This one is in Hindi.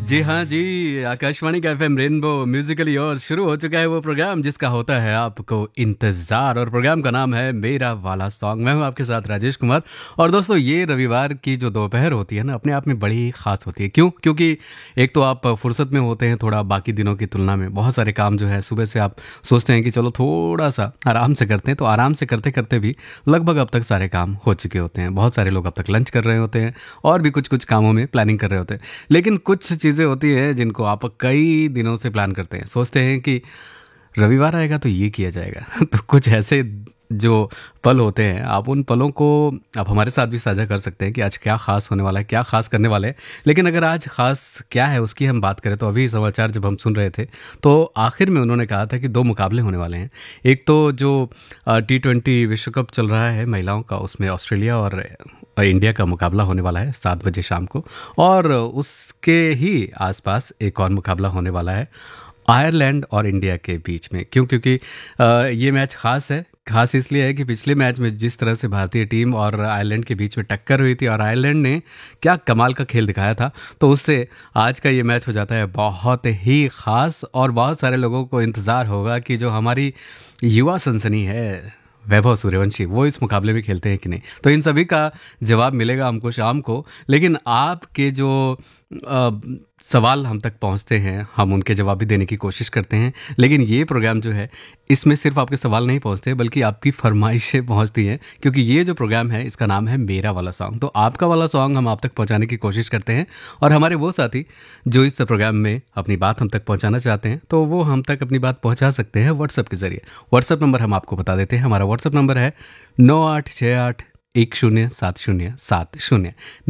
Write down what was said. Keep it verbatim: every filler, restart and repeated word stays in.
जी हाँ जी, आकाशवाणी का एफएम रेनबो म्यूजिकली और शुरू हो चुका है वो प्रोग्राम जिसका होता है आपको इंतज़ार। और प्रोग्राम का नाम है मेरा वाला सॉन्ग। मैं हूँ आपके साथ राजेश कुमार। और दोस्तों, ये रविवार की जो दोपहर होती है ना, अपने आप में बड़ी ही ख़ास होती है। क्यों? क्योंकि एक तो आप फुर्सत में होते हैं थोड़ा, बाकी दिनों की तुलना में बहुत सारे काम जो है सुबह से आप सोचते हैं कि चलो थोड़ा सा आराम से करते हैं, तो आराम से करते करते भी लगभग अब तक सारे काम हो चुके होते हैं। बहुत सारे लोग अब तक लंच कर रहे होते हैं और भी कुछ कुछ कामों में प्लानिंग कर रहे होते हैं। लेकिन कुछ चीज़ें होती हैं जिनको आप कई दिनों से प्लान करते हैं, सोचते हैं कि रविवार आएगा तो ये किया जाएगा। तो कुछ ऐसे जो पल होते हैं, आप उन पलों को आप हमारे साथ भी साझा कर सकते हैं कि आज क्या खास होने वाला है, क्या खास करने वाले हैं। लेकिन अगर आज खास क्या है उसकी हम बात करें, तो अभी समाचार जब हम सुन रहे थे तो आखिर में उन्होंने कहा था कि दो मुकाबले होने वाले हैं। एक तो जो टी ट्वेंटी विश्व कप चल रहा है महिलाओं का, उसमें ऑस्ट्रेलिया और और इंडिया का मुकाबला होने वाला है सात बजे शाम को। और उसके ही आसपास एक और मुकाबला होने वाला है आयरलैंड और इंडिया के बीच में। क्यों? क्योंकि अ, ये मैच खास है। खास इसलिए है कि पिछले मैच में जिस तरह से भारतीय टीम और आयरलैंड के बीच में टक्कर हुई थी और आयरलैंड ने क्या कमाल का खेल दिखाया था, तो उससे आज का ये मैच हो जाता है बहुत ही ख़ास। और बहुत सारे लोगों को इंतज़ार होगा कि जो हमारी युवा सनसनी है वैभव सूर्यवंशी, वो इस मुकाबले में खेलते हैं कि नहीं। तो इन सभी का जवाब मिलेगा हमको शाम को। लेकिन आपके जो अ, सवाल हम तक पहुंचते हैं, हम उनके जवाब भी देने की कोशिश करते हैं। लेकिन ये प्रोग्राम जो है, इसमें सिर्फ आपके सवाल नहीं पहुंचते बल्कि आपकी फरमाइशें पहुंचती हैं। क्योंकि ये जो प्रोग्राम है इसका नाम है मेरा वाला सॉन्ग। तो आपका वाला सॉन्ग हम आप तक पहुंचाने की कोशिश करते हैं। और हमारे वो साथी जो इस प्रोग्राम में अपनी बात हम तक पहुंचाना चाहते हैं, तो वो हम तक अपनी बात पहुंचा सकते हैं व्हाट्सएप के जरिए। व्हाट्सएप नंबर हम आपको बता देते हैं। हमारा व्हाट्सएप नंबर है नौ आठ छः आठ एक शून्य सात शून्य सात शून्य।